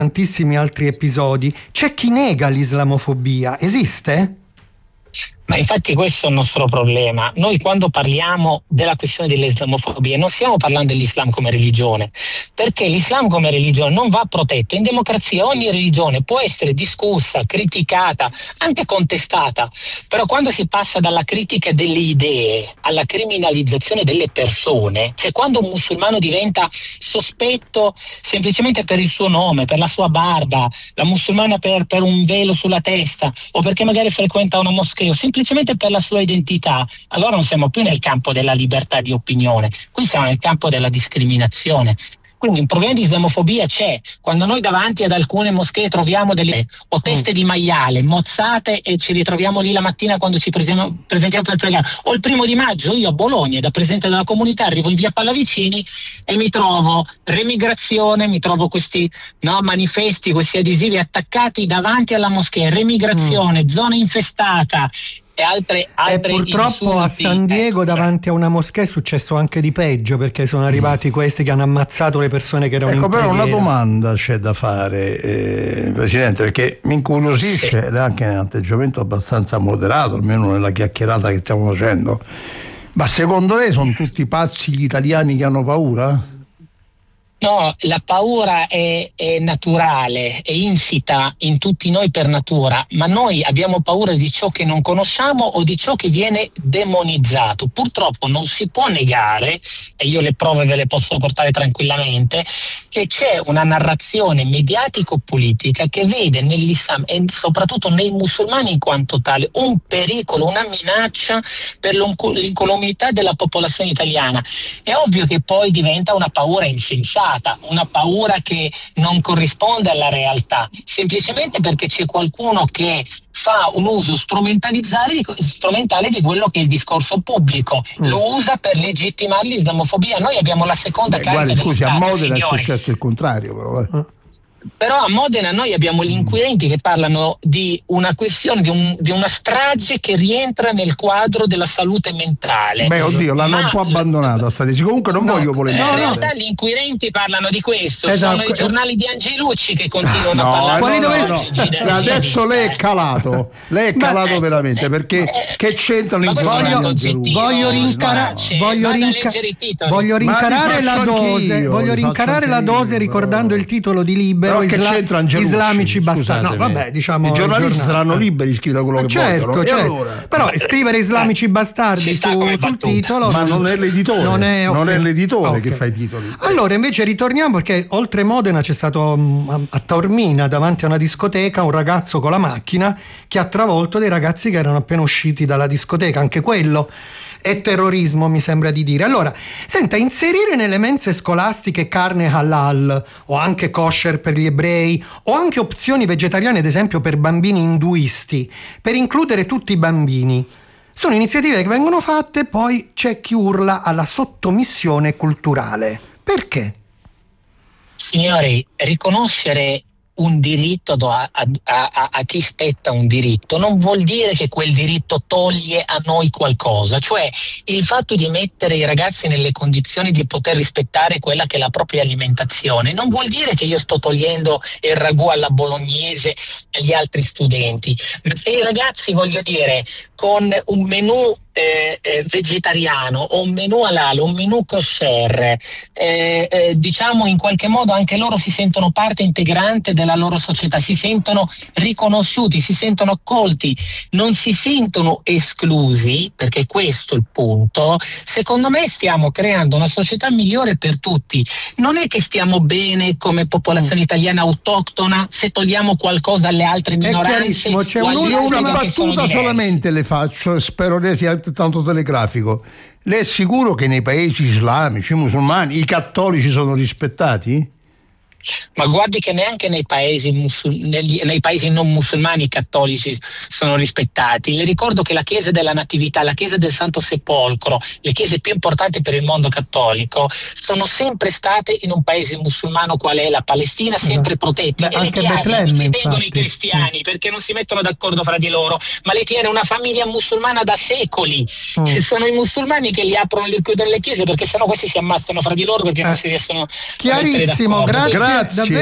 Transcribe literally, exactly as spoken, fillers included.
tantissimi altri episodi. C'è chi nega l'islamofobia, esiste? Ma infatti questo è il nostro problema. Noi quando parliamo della questione dell'islamofobia non stiamo parlando dell'Islam come religione, perché l'Islam come religione non va protetto. In democrazia ogni religione può essere discussa, criticata, anche contestata, però quando si passa dalla critica delle idee alla criminalizzazione delle persone, cioè quando un musulmano diventa sospetto semplicemente per il suo nome, per la sua barba, la musulmana per, per un velo sulla testa, o perché magari frequenta una moschea, o semplicemente per la sua identità, allora non siamo più nel campo della libertà di opinione, qui siamo nel campo della discriminazione. Quindi un problema di islamofobia c'è quando noi davanti ad alcune moschee troviamo delle o teste di maiale mozzate e ci ritroviamo lì la mattina quando ci presentiamo, presentiamo per pregare, o il primo di maggio io a Bologna da presidente della comunità arrivo in via Pallavicini e mi trovo remigrazione, mi trovo questi no, manifesti, questi adesivi attaccati davanti alla moschea, remigrazione, mm. zona infestata e altre, altre e purtroppo insulti. A San Diego, ecco, davanti a una moschea è successo anche di peggio, perché sono arrivati questi che hanno ammazzato le persone che erano ecco, in però preghiera. una domanda c'è da fare, eh, Presidente, perché mi incuriosisce sì. ed è anche un atteggiamento abbastanza moderato, almeno nella chiacchierata che stiamo facendo, ma secondo lei sono tutti pazzi gli italiani che hanno paura? No, la paura è, è naturale, è insita in tutti noi per natura, ma noi abbiamo paura di ciò che non conosciamo o di ciò che viene demonizzato. Purtroppo non si può negare, e io le prove ve le posso portare tranquillamente, che c'è una narrazione mediatico-politica che vede nell'Islam e soprattutto nei musulmani in quanto tale un pericolo, una minaccia per l'incolumità della popolazione italiana. È ovvio che poi diventa una paura insensata, una paura che non corrisponde alla realtà, semplicemente perché c'è qualcuno che fa un uso strumentalizzare di, strumentale di quello che è il discorso pubblico, mm. lo usa per legittimare l'islamofobia. Noi abbiamo la seconda Beh, carica guardi, dello scusi, Stato, a Modena signori. è successo il contrario, però. Eh. Però a Modena noi abbiamo gli inquirenti che parlano di una questione, di, un, di una strage che rientra nel quadro della salute mentale. Beh, oddio, l'hanno Ma, un po' abbandonata sta dici. Comunque non no, voglio polemizzare. In realtà gli inquirenti parlano di questo, esatto. sono i giornali di Angelucci che continuano no, a parlare. No, no, no, no. Adesso lei è calato, lei è calato ma, veramente, eh, perché eh, che c'entrano i giornali di Angelucci? Voglio rincarare, voglio, rinca- voglio rincarare la dose, voglio rincarare la dose ricordando il titolo di Libero. Però che c'entra islamici bastardi. No, vabbè, diciamo i giornalisti giornale. saranno liberi di scrivere quello ma che certo, vogliono. certo. Allora, però scrivere islamici eh, bastardi su, sul titolo, ma non è l'editore, non è, non è l'editore okay. che fa i titoli. Allora invece ritorniamo, perché oltre Modena c'è stato a Taormina, davanti a una discoteca, un ragazzo con la macchina che ha travolto dei ragazzi che erano appena usciti dalla discoteca. Anche quello è terrorismo, mi sembra di dire. Allora, senta, inserire nelle mense scolastiche carne halal o anche kosher per gli ebrei o anche opzioni vegetariane, ad esempio per bambini induisti, per includere tutti i bambini, sono iniziative che vengono fatte, poi c'è chi urla alla sottomissione culturale. Perché? Signori, riconoscere un diritto a, a, a, a chi spetta un diritto non vuol dire che quel diritto toglie a noi qualcosa, cioè il fatto di mettere i ragazzi nelle condizioni di poter rispettare quella che è la propria alimentazione non vuol dire che io sto togliendo il ragù alla bolognese agli altri studenti. E i ragazzi, voglio dire, con un menù Eh, eh, vegetariano o un menù halal, un menù kosher, eh, eh, diciamo in qualche modo anche loro si sentono parte integrante della loro società, si sentono riconosciuti, si sentono accolti, non si sentono esclusi, perché questo è il punto. Secondo me stiamo creando una società migliore per tutti. Non è che stiamo bene come popolazione italiana autoctona se togliamo qualcosa alle altre minoranze. È c'è un, io una battuta solamente le faccio, spero che sia tanto telegrafico. Lei è sicuro che nei paesi islamici, musulmani, i cattolici sono rispettati? Ma guardi che neanche nei paesi, musul- negli, nei paesi non musulmani i cattolici sono rispettati. Le ricordo che la chiesa della Natività, la chiesa del Santo Sepolcro, le chiese più importanti per il mondo cattolico, sono sempre state in un paese musulmano qual è la Palestina, sempre protetti. Beh, e le chiavi non le tengono i cristiani mm. perché non si mettono d'accordo fra di loro, ma le tiene una famiglia musulmana da secoli. Mm. Sono i musulmani che li aprono e li chiudono le chiese, perché sennò questi si ammazzano fra di loro perché eh. non si riescono a mettere d'accordo. Chiarissimo, grazie. Grazie.